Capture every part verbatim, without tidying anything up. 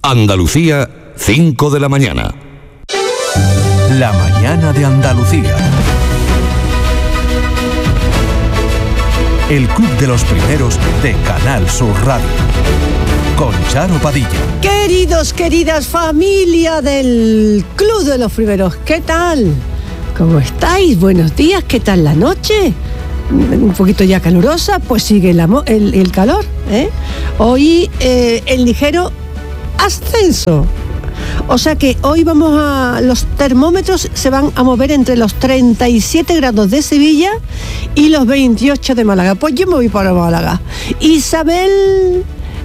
Andalucía, cinco de la mañana. La mañana de Andalucía. El Club de los Primeros de Canal Sur Radio. Con Charo Padilla. Queridos, queridas, familia del Club de los Primeros, ¿qué tal? ¿Cómo estáis? Buenos días, ¿qué tal la noche? Un poquito ya calurosa, pues sigue el, amo- el, el calor, ¿eh? Hoy eh, el ligero ascenso. O sea que hoy vamos a... los termómetros se van a mover entre los treinta y siete grados de Sevilla y los veintiocho de Málaga. Pues yo me voy para Málaga. Isabel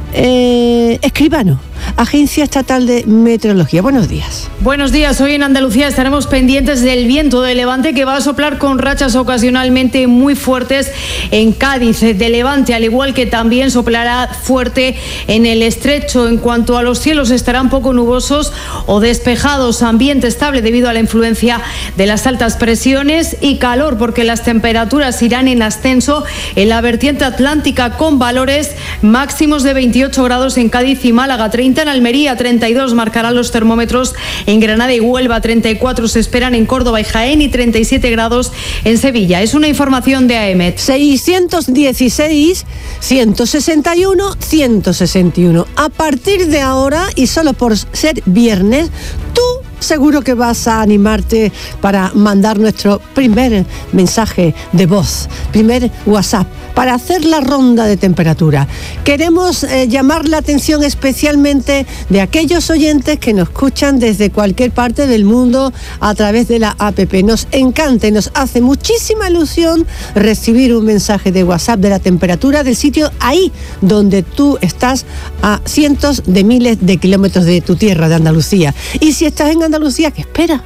eh, Escribano, Agencia Estatal de Meteorología. Buenos días. Buenos días. Hoy en Andalucía estaremos pendientes del viento de levante que va a soplar con rachas ocasionalmente muy fuertes en Cádiz de levante, al igual que también soplará fuerte en el estrecho. En cuanto a los cielos, estarán poco nubosos o despejados, ambiente estable debido a la influencia de las altas presiones y calor, porque las temperaturas irán en ascenso en la vertiente atlántica con valores máximos de veintiocho grados en Cádiz y Málaga, treinta en Almería, treinta y dos marcarán los termómetros en Granada y Huelva, treinta y cuatro se esperan en Córdoba y Jaén y treinta y siete grados en Sevilla. Es una información de AEMET. seiscientos dieciséis, ciento sesenta y uno, ciento sesenta y uno. A partir de ahora, y solo por ser viernes, tú seguro que vas a animarte para mandar nuestro primer mensaje de voz, primer WhatsApp, para hacer la ronda de temperatura. Queremos eh, llamar la atención especialmente de aquellos oyentes que nos escuchan desde cualquier parte del mundo a través de la app. Nos encanta y nos hace muchísima ilusión recibir un mensaje de WhatsApp de la temperatura del sitio ahí donde tú estás, a cientos de miles de kilómetros de tu tierra, de Andalucía. Y si estás en Andalucía, ¿qué espera?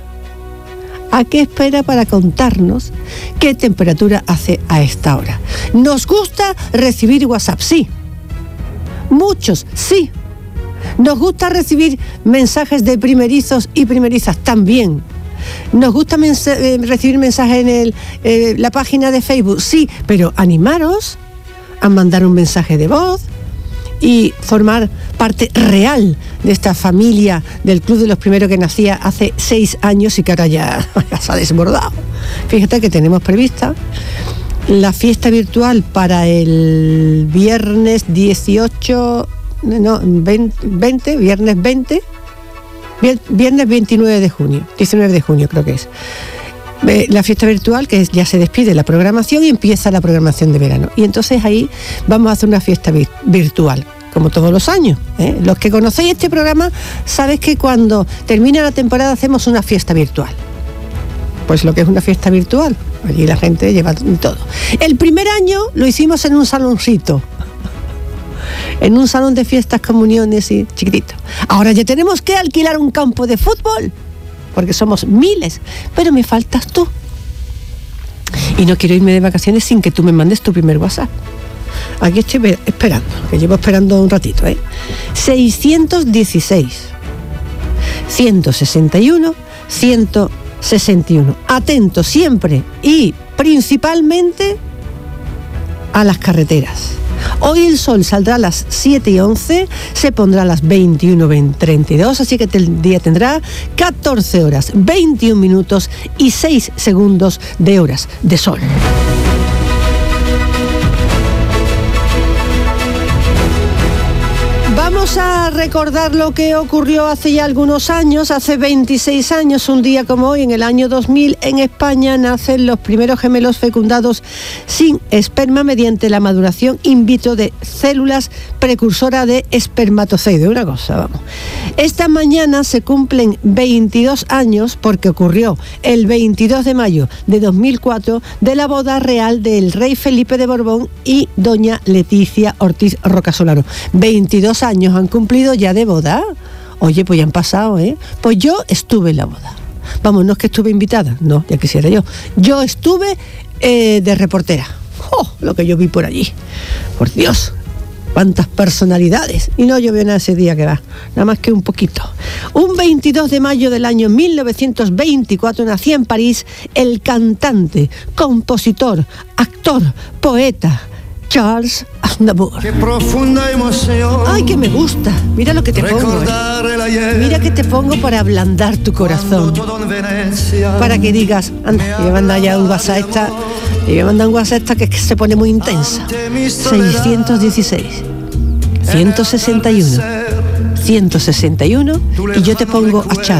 ¿A qué espera para contarnos qué temperatura hace a esta hora? Nos gusta recibir WhatsApp, sí. Muchos, sí. Nos gusta recibir mensajes de primerizos y primerizas, también. Nos gusta mens- eh, recibir mensajes en el, eh, la página de Facebook, sí. Pero animaros a mandar un mensaje de voz y formar parte real de esta familia del Club de los Primeros que nacía hace seis años y que ahora ya, ya se ha desbordado. Fíjate que tenemos prevista la fiesta virtual para el viernes dieciocho, no, veinte, viernes veinte, viernes veintinueve de junio, diecinueve de junio creo que es. La fiesta virtual, que ya se despide la programación y empieza la programación de verano. Y entonces ahí vamos a hacer una fiesta vi- virtual, como todos los años, ¿eh? Los que conocéis este programa sabéis que cuando termina la temporada hacemos una fiesta virtual. Pues lo que es una fiesta virtual, allí la gente lleva todo. El primer año lo hicimos en un saloncito, en un salón de fiestas, comuniones y chiquitito. Ahora ya tenemos que alquilar un campo de fútbol, porque somos miles, pero me faltas tú. Y no quiero irme de vacaciones sin que tú me mandes tu primer WhatsApp. Aquí estoy esperando, que llevo esperando un ratito, ¿eh? seiscientos dieciséis, ciento sesenta y uno, ciento sesenta y uno. Atento siempre y principalmente a las carreteras. Hoy el sol saldrá a las siete y once, se pondrá a las veintiuno treinta y dos, así que el día tendrá catorce horas, veintiún minutos y seis segundos de horas de sol. Vamos a recordar lo que ocurrió hace ya algunos años, hace veintiséis años, un día como hoy, en el año dos mil, en España nacen los primeros gemelos fecundados sin esperma mediante la maduración in vitro de células precursoras de espermatozoide. Una cosa, vamos. Esta mañana se cumplen veintidós años, porque ocurrió el veintidós de mayo de dos mil cuatro, de la boda real del rey Felipe de Borbón y doña Leticia Ortiz Rocasolano. veintidós años han cumplido ya de boda. Oye, pues ya han pasado, ¿eh? Pues yo estuve en la boda. Vamos, no es que estuve invitada, no, ya quisiera yo. Yo estuve eh, de reportera. ¡Oh, lo que yo vi por allí! Por Dios, cuántas personalidades. Y no llovió nada ese día, que va, nada más que un poquito. Un veintidós de mayo del año mil novecientos veinticuatro nacía en París el cantante, compositor, actor, poeta, Charles Aznavour. Qué profunda emoción. Ay, que me gusta. Mira lo que te pongo. ¿eh? Mira que te pongo para ablandar tu corazón. Para que digas, anda, y me manda ya un WhatsApp esta, y me manda un WhatsApp esta que, es que se pone muy intensa. seiscientos dieciséis, ciento sesenta y uno, ciento sesenta y uno, y yo te pongo a Charles.